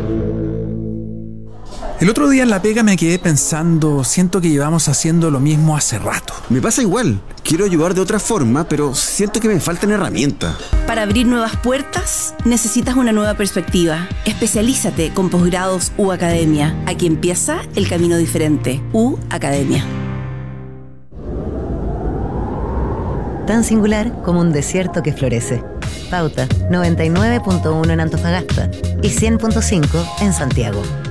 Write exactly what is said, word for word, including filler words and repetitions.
El otro día en la pega me quedé pensando, siento que llevamos haciendo lo mismo hace rato. Me pasa igual, quiero ayudar de otra forma, pero siento que me faltan herramientas. Para abrir nuevas puertas, necesitas una nueva perspectiva. Especialízate con posgrados U Academia. Aquí empieza el camino diferente. U Academia. Tan singular como un desierto que florece. Pauta noventa y nueve punto uno en Antofagasta y cien punto cinco en Santiago.